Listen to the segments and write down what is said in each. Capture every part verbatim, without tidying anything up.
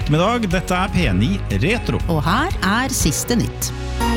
ettermiddag. Dette er P ni Retro. Og her er siste nytt.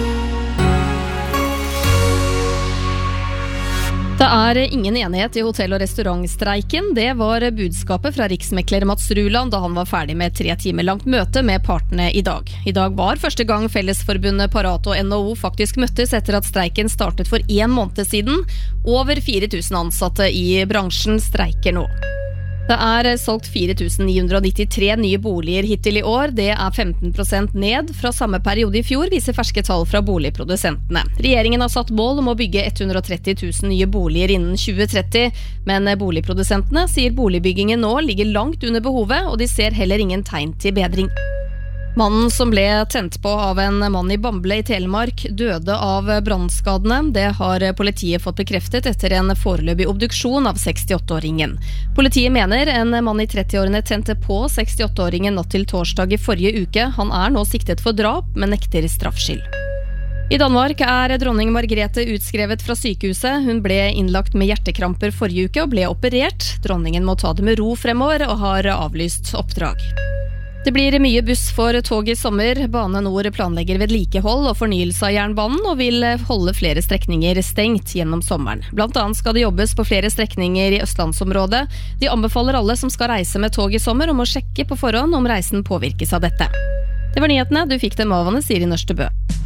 Det er ingen enighet i hotell- og restaurantstreiken. Det var budskapet fra riksmekler Mats Ruland da han var ferdig med tre timer langt møte med partene i dag. I dag var første gang Fellesforbundet Parat og N H O faktisk møttes etter at streiken startet for en måned siden. Over fire tusen ansatte i bransjen streiker nå. Det er solgt fire tusen ni hundre nittitre nye boliger hittil i år. Det er femten prosent ned fra samme periode i fjor, viser ferske tall fra boligprodusentene. Regjeringen har satt mål om å bygge hundre og tretti tusen nye boliger innen tjue tretti, men boligprodusentene sier boligbyggingen nå ligger langt under behovet, og de ser heller ingen tegn til bedring. Mannen som ble tent på av en mann i Bamble i Telemark døde av brannskadene. Det har politiet fått bekreftet etter en foreløpig obduksjon av sekstiåtte-åringen. Politiet mener en mann i trettiårene tente på sekstiåtte-åringen natt til torsdag i forrige uke. Han er nå siktet for drap, men nekter straffskyld. I Danmark er dronning Margrethe utskrevet fra sykehuset. Hun ble innlagt med hjertekramper forrige uke og ble operert. Dronningen må ta det med ro fremover og har avlyst oppdrag. Det blir mye buss for tog i sommer. Bane Nor planlegger vedlikehold og fornyelse av jernbanen og vil holde flere strekninger stengt gjennom sommeren. Blant annet skal det jobbes på flere strekninger i Østlandsområdet. De anbefaler alle som skal reise med tog i sommer om å sjekke på forhånd om reisen påvirkes av dette. Det var nyhetene. Du fikk dem av Anne Siri Nørstebø.